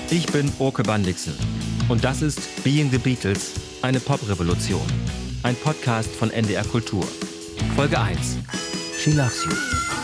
Ich bin Oke Bandixen und das ist Being the Beatles, eine Poprevolution. Ein Podcast von NDR Kultur. Folge 1. She Loves You.